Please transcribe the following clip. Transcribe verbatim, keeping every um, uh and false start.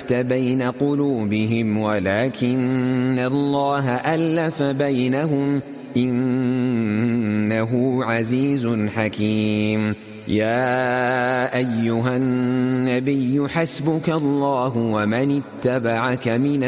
ألفت بين قلوبهم ولكن الله ألف بينهم إنه عزيز حكيم. يا أيها النبي حسبك الله ومن اتبعك من